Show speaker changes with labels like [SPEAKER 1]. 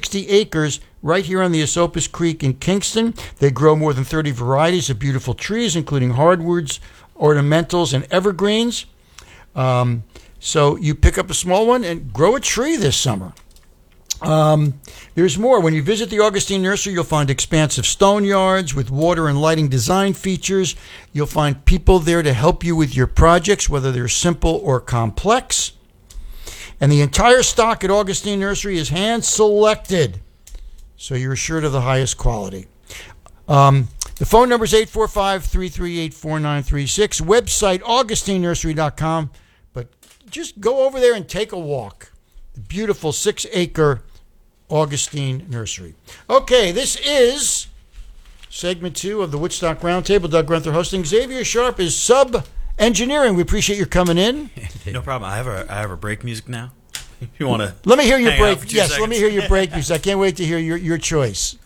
[SPEAKER 1] 60 acres right here on the Esopus Creek in Kingston. They grow more than 30 varieties of beautiful trees, including hardwoods, ornamentals, and evergreens. So you pick up a small one and grow a tree this summer. There's more. When you visit the Augustine Nursery, you'll find expansive stone yards with water and lighting design features. You'll find people there to help you with your projects, whether they're simple or complex. And the entire stock at Augustine Nursery is hand-selected, so you're assured of the highest quality. The phone number is 845-338-4936. Website, augustinenursery.com. But just go over there and take a walk. The beautiful 6-acre Augustine Nursery. Okay, this is segment 2 of the Woodstock Roundtable. Doug Grunther hosting. Xavier Sharp is sub-engineering. We appreciate your coming in.
[SPEAKER 2] No problem. I have a break music now. If you want to,
[SPEAKER 1] let me hear your break.
[SPEAKER 2] Yes,
[SPEAKER 1] seconds. Let me hear your break music. I can't wait to hear your choice.